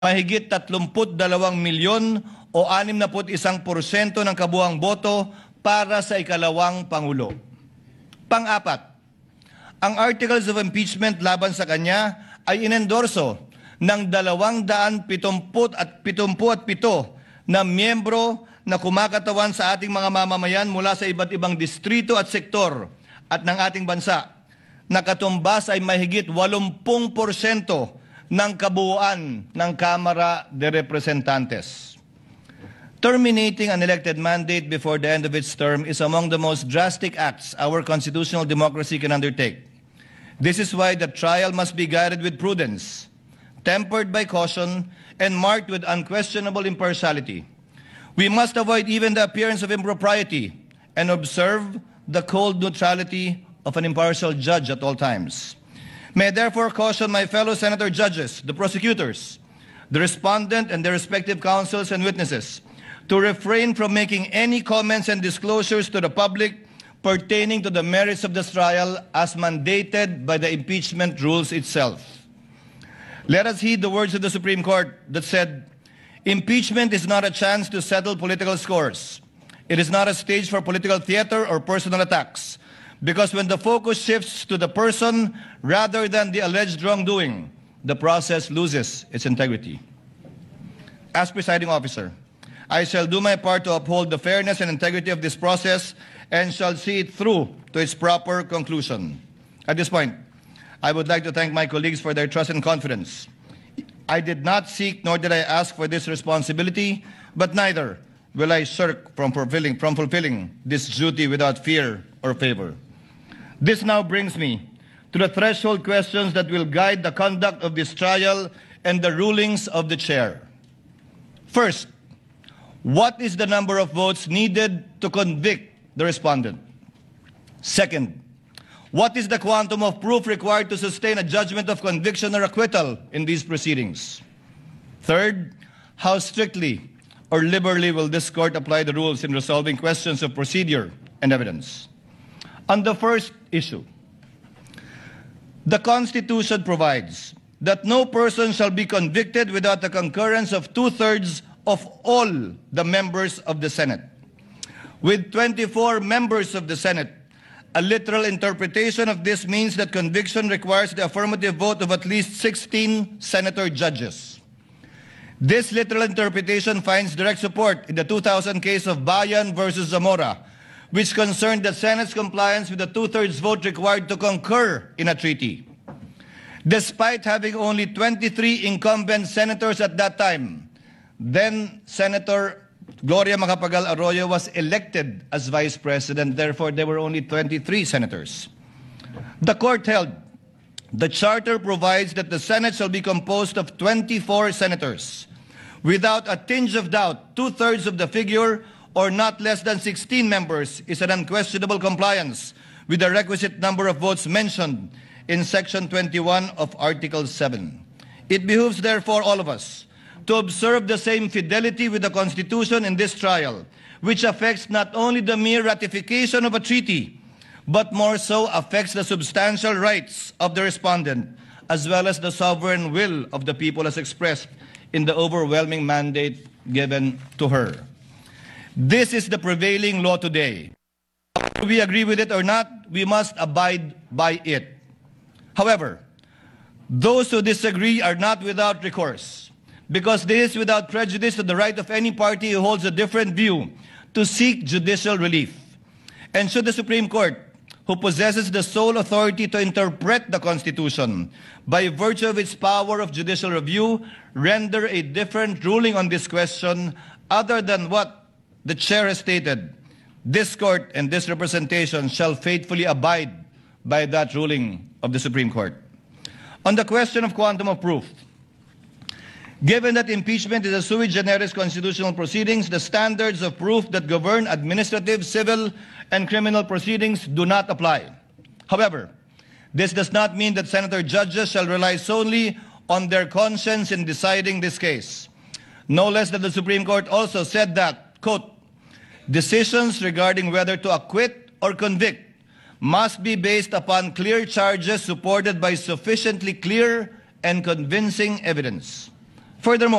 mahigit 32 milyon o 61% ng kabuuang boto para sa ikalawang Pangulo. Pang-apat, ang articles of impeachment laban sa kanya ay inendorso ng 277 na miyembro na kumakatawan sa ating mga mamamayan mula sa iba't ibang distrito at sektor at ng ating bansa, na katumbas ay mahigit 80% ng kabuuan ng Kamara de Representantes. Terminating an elected mandate before the end of its term is among the most drastic acts our constitutional democracy can undertake. This is why the trial must be guided with prudence, tempered by caution, and marked with unquestionable impartiality. We must avoid even the appearance of impropriety and observe the cold neutrality of an impartial judge at all times. May I therefore caution my fellow senator judges, the prosecutors, the respondent, and their respective counsels and witnesses to refrain from making any comments and disclosures to the public pertaining to the merits of this trial as mandated by the impeachment rules itself. Let us heed the words of the Supreme Court that said, "Impeachment is not a chance to settle political scores. It is not a stage for political theater or personal attacks, because when the focus shifts to the person rather than the alleged wrongdoing, the process loses its integrity." As presiding officer, I shall do my part to uphold the fairness and integrity of this process and shall see it through to its proper conclusion. At this point, I would like to thank my colleagues for their trust and confidence. I did not seek nor did I ask for this responsibility, but neither will I shirk from fulfilling this duty without fear or favor. This now brings me to the threshold questions that will guide the conduct of this trial and the rulings of the chair. First, what is the number of votes needed to convict the respondent? Second, what is the quantum of proof required to sustain a judgment of conviction or acquittal in these proceedings? Third, how strictly or liberally will this court apply the rules in resolving questions of procedure and evidence? On the first issue, the Constitution provides that no person shall be convicted without the concurrence of 2/3 of all the members of the Senate. With 24 members of the Senate, a literal interpretation of this means that conviction requires the affirmative vote of at least 16 senator judges. This literal interpretation finds direct support in the 2000 case of Bayan versus Zamora, which concerned the Senate's compliance with the 2/3 vote required to concur in a treaty. Despite having only 23 incumbent senators at that time, then Senator Gloria Macapagal Arroyo was elected as Vice President. Therefore, there were only 23 senators. The court held the charter provides that the Senate shall be composed of 24 senators. Without a tinge of doubt, 2/3 of the figure, or not less than 16 members, is an unquestionable compliance with the requisite number of votes mentioned in Section 21 of Article 7. It behooves, therefore, all of us to observe the same fidelity with the Constitution in this trial, which affects not only the mere ratification of a treaty, but more so affects the substantial rights of the respondent, as well as the sovereign will of the people as expressed in the overwhelming mandate given to her. This is the prevailing law today. Whether we agree with it or not, we must abide by it. However, those who disagree are not without recourse, because this is without prejudice to the right of any party who holds a different view to seek judicial relief. And should the Supreme Court, who possesses the sole authority to interpret the Constitution by virtue of its power of judicial review, render a different ruling on this question other than what the chair has stated, this court and this representation shall faithfully abide by that ruling of the Supreme Court. On the question of quantum of proof, given that impeachment is a sui generis constitutional proceedings, the standards of proof that govern administrative, civil, and criminal proceedings do not apply. However, this does not mean that senator judges shall rely solely on their conscience in deciding this case. No less than the Supreme Court also said that, quote, decisions regarding whether to acquit or convict must be based upon clear charges supported by sufficiently clear and convincing evidence. Furthermore,